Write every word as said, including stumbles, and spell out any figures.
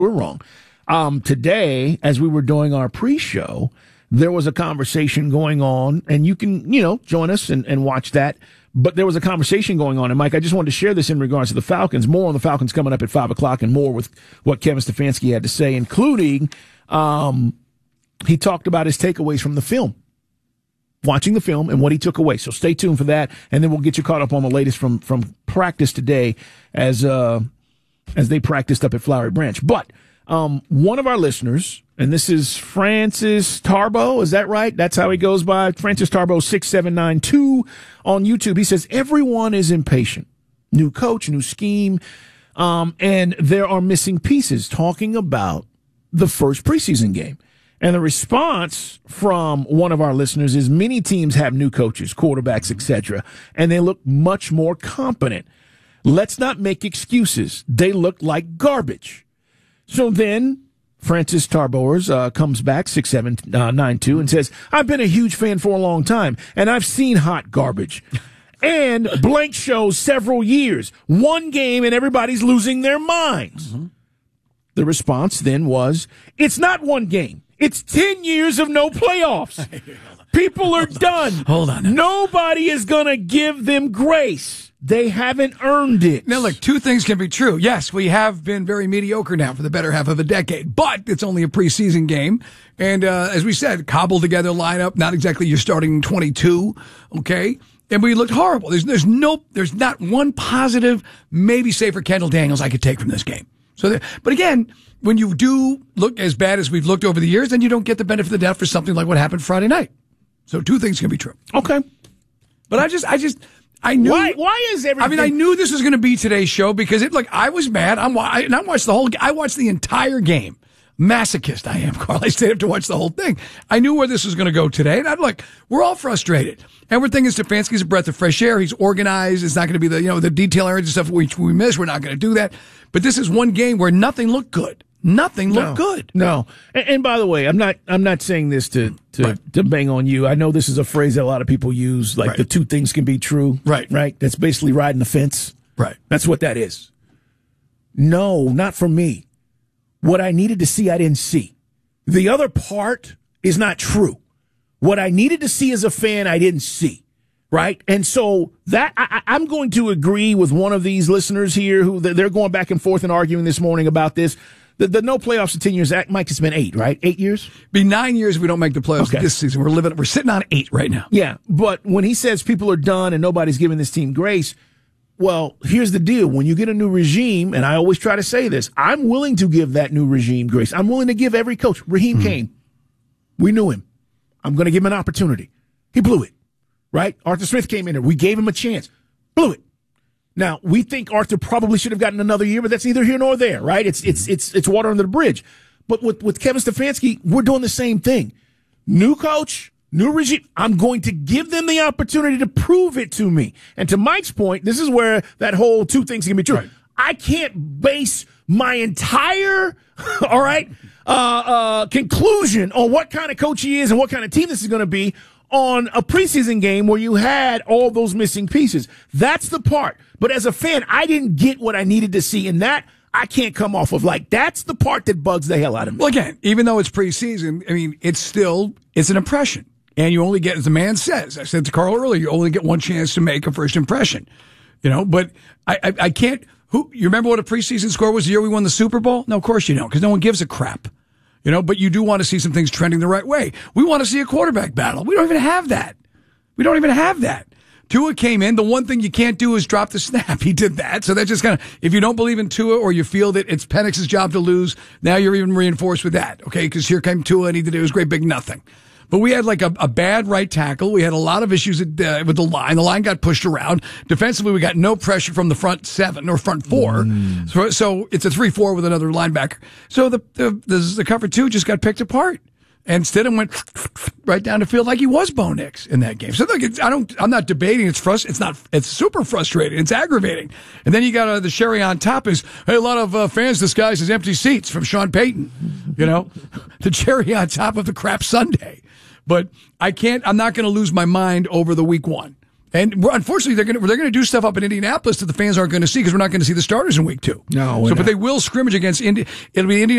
we're wrong. Um, today, as we were doing our pre-show, there was a conversation going on, and you can, you know, join us and, and watch that. But there was a conversation going on, and Mike, I just wanted to share this in regards to the Falcons. More on the Falcons coming up at five o'clock, and more with what Kevin Stefanski had to say, including um, he talked about his takeaways from the film, watching the film and what he took away. So stay tuned for that, and then we'll get you caught up on the latest from from practice today as uh, as they practiced up at Flowery Branch. But um, one of our listeners, and this is Francis Tarbo, is that right? That's how he goes by. Francis Tarbo six seven nine two on YouTube. He says, everyone is impatient. New coach, new scheme, um, and there are missing pieces, talking about the first preseason game. And the response from one of our listeners is many teams have new coaches, quarterbacks, et cetera, and they look much more competent. Let's not make excuses. They look like garbage. So then Francis Tarbowers uh, comes back, six seven nine two, and says, I've been a huge fan for a long time, and I've seen hot garbage. And blank shows several years. One game, and everybody's losing their minds. Mm-hmm. The response then was, it's not one game. It's ten years of no playoffs. People are done. Hold on. Now. Nobody is going to give them grace. They haven't earned it. Now, look, two things can be true. Yes, we have been very mediocre now for the better half of a decade, but it's only a preseason game. And uh, as we said, cobbled together lineup, not exactly you're starting twenty-two, okay? And we looked horrible. There's, there's no, there's not one positive, maybe say for Kendall Daniels, I could take from this game. So, there, but again, when you do look as bad as we've looked over the years, then you don't get the benefit of the doubt for something like what happened Friday night. So two things can be true. Okay. But I just, I just, I knew. Why, why is everything? I mean, I knew this was going to be today's show because it, like, I was mad. I'm, I, and I watched the whole, I watched the entire game. Masochist I am, Carl. I stayed up to watch the whole thing. I knew where this was going to go today. And I'm like, we're all frustrated. And we're thinking Stefanski's a breath of fresh air. He's organized. It's not going to be the, you know, the detail areas and stuff we, we miss. We're not going to do that. But this is one game where nothing looked good. Nothing looked no, good. No. And, and by the way, I'm not, I'm not saying this to, to, right. to bang on you. I know this is a phrase that a lot of people use, like right. the two things can be true. Right. Right. That's basically riding the fence. Right. That's what that is. No, not for me. What I needed to see, I didn't see. The other part is not true. What I needed to see as a fan, I didn't see. Right? And so that I, I'm going to agree with one of these listeners here who they're going back and forth and arguing this morning about this. The, the no playoffs in ten years, Mike, it's been eight, right? Eight years? Be nine years if we don't make the playoffs okay. this season. We're living, we're sitting on eight right now. Yeah. But when he says people are done and nobody's giving this team grace, well, here's the deal. When you get a new regime, and I always try to say this, I'm willing to give that new regime grace. I'm willing to give every coach. Raheem mm-hmm. came. We knew him. I'm going to give him an opportunity. He blew it. Right? Arthur Smith came in there. We gave him a chance. Blew it. Now, we think Arthur probably should have gotten another year, but that's neither here nor there, right? It's it's it's it's water under the bridge. But with, with Kevin Stefanski, we're doing the same thing. New coach, new regime. I'm going to give them the opportunity to prove it to me. And to Mike's point, this is where that whole two things can be true. Right. I can't base my entire, all right, uh, uh, conclusion on what kind of coach he is and what kind of team this is going to be on a preseason game where you had all those missing pieces. That's the part. But as a fan, I didn't get what I needed to see, and that I can't come off of. Like, that's the part that bugs the hell out of me. Well, again, even though it's preseason, I mean, it's still, it's an impression. And you only get, as the man says, I said to Carl earlier, you only get one chance to make a first impression. You know, but I, I, I can't, who, you remember what a preseason score was the year we won the Super Bowl? No, of course you don't, because no one gives a crap. You know, but you do want to see some things trending the right way. We want to see a quarterback battle. We don't even have that. We don't even have that. Tua came in. The one thing you can't do is drop the snap. He did that. So that's just kind of, if you don't believe in Tua or you feel that it's Penix's job to lose, now you're even reinforced with that. Okay. Because here came Tua and he did it was great big nothing. But we had like a, a bad right tackle. We had a lot of issues at, uh, with the line. The line got pushed around. Defensively, we got no pressure from the front seven or front four. Mm. So, so it's a three four with another linebacker. So the, the, the, the cover two just got picked apart. And Stidham went right down the field like he was Bo Nix in that game. So look, it's, I don't, I'm not debating. It's frust- It's not, it's super frustrating. It's aggravating. And then you got uh, the cherry on top is, hey, a lot of uh, fans disguised as empty seats from Sean Payton. You know, the cherry on top of the crap Sunday. But I can't, I'm not going to lose my mind over the week one. And unfortunately, they're going to they're going to do stuff up in Indianapolis that the fans aren't going to see because we're not going to see the starters in week two. No, so not. But they will scrimmage against Indi. It'll be Indianapolis.